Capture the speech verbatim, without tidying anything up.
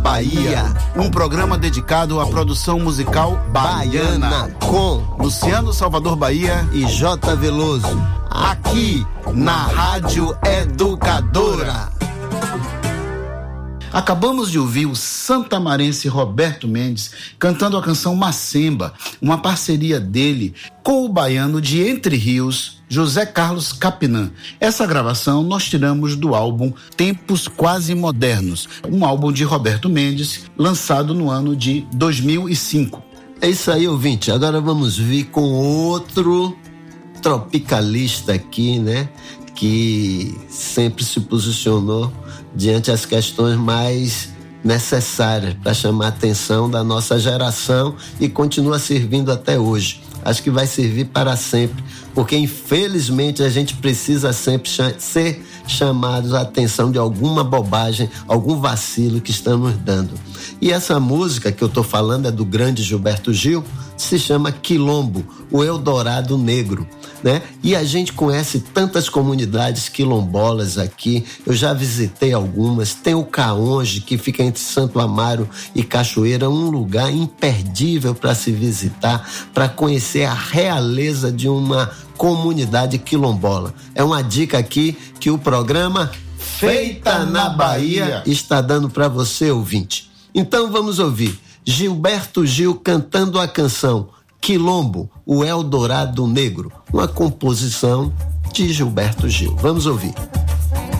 Bahia, um programa dedicado à produção musical baiana, baiana com Luciano Salvador Bahia e J. Veloso, aqui na Rádio Educadora. Acabamos de ouvir o santamarense Roberto Mendes cantando a canção Macemba, uma parceria dele com o baiano de Entre Rios, José Carlos Capinã. Essa gravação nós tiramos do álbum Tempos Quase Modernos, um álbum de Roberto Mendes, lançado no ano de dois mil e cinco. É isso aí, ouvinte. Agora vamos vir com outro tropicalista aqui, né? Que sempre se posicionou diante as questões mais necessárias para chamar a atenção da nossa geração e continua servindo até hoje. Acho que vai servir para sempre, porque infelizmente a gente precisa sempre ch- ser chamados a atenção de alguma bobagem, algum vacilo que estamos dando. E essa música que eu estou falando é do grande Gilberto Gil, se chama Quilombo, o Eldorado Negro, né? E a gente conhece tantas comunidades quilombolas aqui, eu já visitei algumas. Tem o Caonge, que fica entre Santo Amaro e Cachoeira, um lugar imperdível para se visitar, para conhecer a realeza de uma comunidade quilombola. É uma dica aqui que o programa Feita na Bahia está dando para você, ouvinte. Então vamos ouvir Gilberto Gil cantando a canção Quilombo, o Eldorado Negro, uma composição de Gilberto Gil. Vamos ouvir.